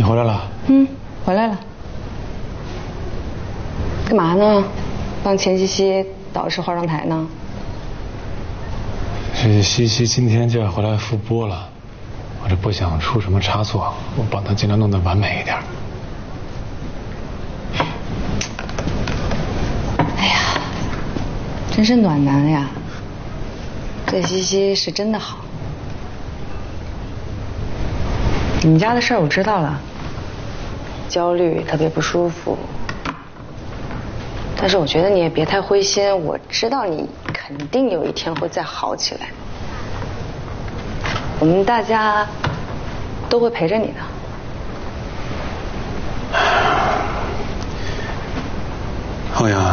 回来了？ 回来了。干嘛呢？帮钱西西导师化妆台呢？ 是西西今天就要回来复播了，我这不想出什么差错，我帮她尽量弄得完美一点。 哎呀，真是暖男呀！对西西是真的好。你们家的事儿我知道了，焦虑特别不舒服，但是我觉得你也别太灰心，我知道你肯定有一天会再好起来，我们大家都会陪着你的。 欧阳，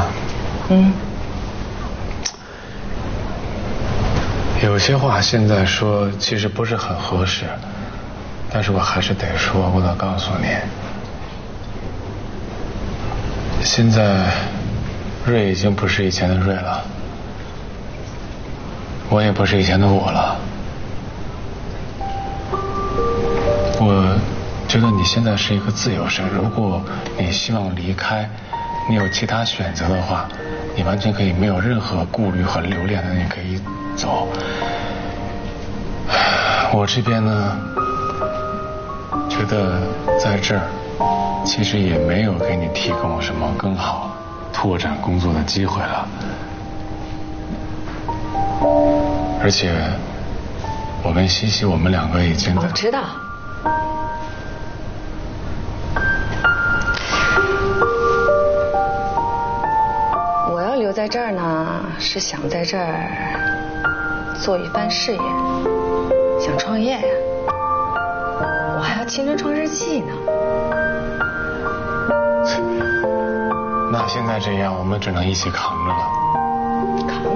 有些话现在说其实不是很合适，但是我还是得说，我得告诉你，现在瑞已经不是以前的瑞了，我也不是以前的我了。我觉得你现在是一个自由身，如果你希望离开，你有其他选择的话，你完全可以没有任何顾虑和留恋的，你可以走。我这边呢，觉得在这儿其实也没有给你提供什么更好拓展工作的机会了，而且我跟西西我们两个已经在。 我知道。我要留在这儿呢，是想在这儿做一番事业，想创业呀。我还要青春创世纪呢。 那现在这样，我们只能一起扛着了。 扛